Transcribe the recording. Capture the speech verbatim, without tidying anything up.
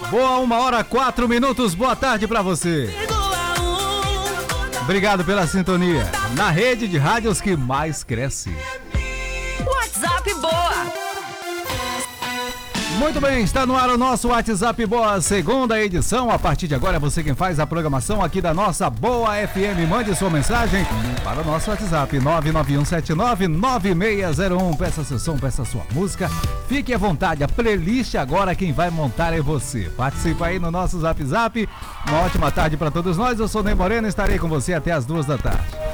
Boa, uma hora, quatro minutos. Boa tarde pra você. Obrigado pela sintonia. Na rede de rádios que mais cresce. WhatsApp Boa. Muito bem, está no ar o nosso WhatsApp Boa, segunda edição. A partir de agora, você quem faz a programação aqui da nossa Boa F M. Mande sua mensagem para o nosso WhatsApp nove nove um sete nove nove seis zero um. Peça seu som, peça sua música. Fique à vontade, a playlist agora quem vai montar é você. Participa aí no nosso Zap Zap. Uma ótima tarde para todos nós. Eu sou Ney Moreno e estarei com você até as duas da tarde.